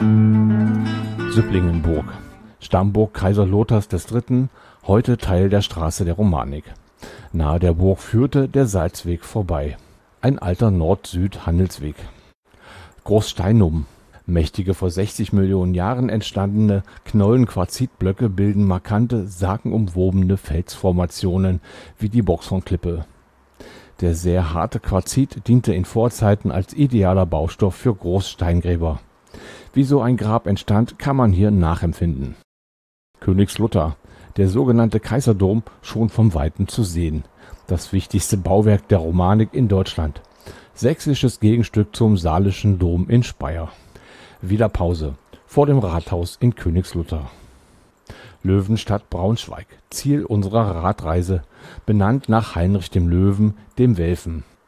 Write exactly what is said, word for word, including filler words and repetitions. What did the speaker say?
Süpplingenburg, Stammburg Kaiser Lothars des Dritten, heute Teil der Straße der Romanik. Nahe der Burg führte der Salzweg vorbei, ein alter Nord-Süd-Handelsweg. Großsteinum, mächtige vor sechzig Millionen Jahren entstandene Knollen-Quarzitblöcke bilden markante, sagenumwobene Felsformationen wie die Boxhornklippe. Der sehr harte Quarzit diente in Vorzeiten als idealer Baustoff für Großsteingräber. Wie so ein Grab entstand, kann man hier nachempfinden. Königslutter, der sogenannte Kaiserdom, schon vom Weiten zu sehen. Das wichtigste Bauwerk der Romanik in Deutschland. Sächsisches Gegenstück zum Saalischen Dom in Speyer. Wieder Pause vor dem Rathaus in Königslutter. Löwenstadt Braunschweig, Ziel unserer Radreise, benannt nach Heinrich dem Löwen, dem Welfen.